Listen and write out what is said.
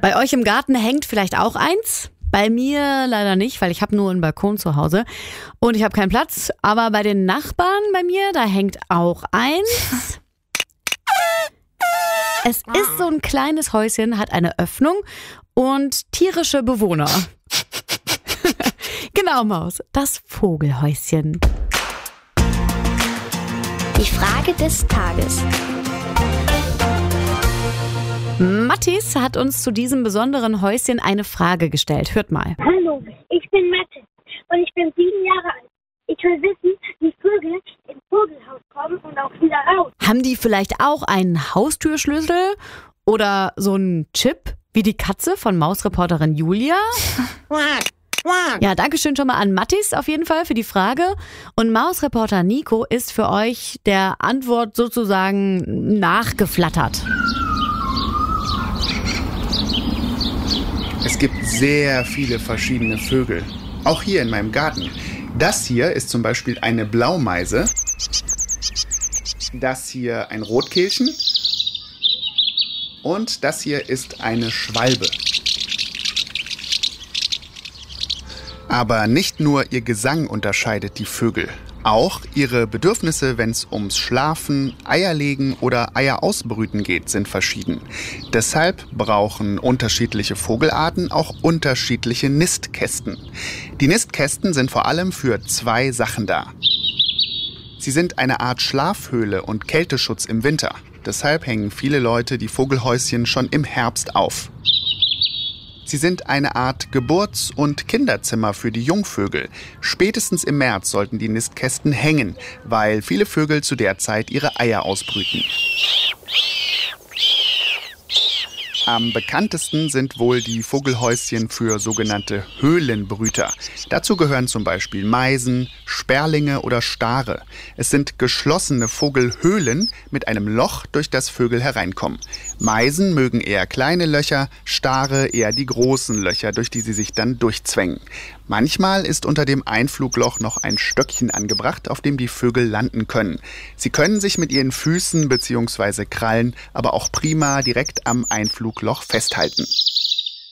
Bei euch im Garten hängt vielleicht auch eins? Bei mir leider nicht, weil ich habe nur einen Balkon zu Hause und ich habe keinen Platz. Aber bei den Nachbarn bei mir, da hängt auch eins. Es ist so ein kleines Häuschen, hat eine Öffnung und tierische Bewohner. Genau, Maus, das Vogelhäuschen. Die Frage des Tages. Mathis hat uns zu diesem besonderen Häuschen eine Frage gestellt. Hört mal. Hallo, ich bin Mathis und ich bin 7 Jahre alt. Ich will wissen, wie Vögel ins Vogelhaus kommen und auch wieder raus. Haben die vielleicht auch einen Haustürschlüssel oder so einen Chip wie die Katze von Mausreporterin Julia? Ja, danke schön schon mal an Mathis auf jeden Fall für die Frage. Und Mausreporter Nico ist für euch der Antwort sozusagen nachgeflattert. Es gibt sehr viele verschiedene Vögel, auch hier in meinem Garten. Das hier ist zum Beispiel eine Blaumeise, das hier ein Rotkehlchen und das hier ist eine Schwalbe. Aber nicht nur ihr Gesang unterscheidet die Vögel. Auch ihre Bedürfnisse, wenn es ums Schlafen, Eierlegen oder Eier ausbrüten geht, sind verschieden. Deshalb brauchen unterschiedliche Vogelarten auch unterschiedliche Nistkästen. Die Nistkästen sind vor allem für 2 Sachen da. Sie sind eine Art Schlafhöhle und Kälteschutz im Winter. Deshalb hängen viele Leute die Vogelhäuschen schon im Herbst auf. Sie sind eine Art Geburts- und Kinderzimmer für die Jungvögel. Spätestens im März sollten die Nistkästen hängen, weil viele Vögel zu der Zeit ihre Eier ausbrüten. Am bekanntesten sind wohl die Vogelhäuschen für sogenannte Höhlenbrüter. Dazu gehören zum Beispiel Meisen, Sperlinge oder Stare. Es sind geschlossene Vogelhöhlen mit einem Loch, durch das Vögel hereinkommen. Meisen mögen eher kleine Löcher, Stare eher die großen Löcher, durch die sie sich dann durchzwängen. Manchmal ist unter dem Einflugloch noch ein Stöckchen angebracht, auf dem die Vögel landen können. Sie können sich mit ihren Füßen bzw. Krallen aber auch prima direkt am Einflugloch festhalten.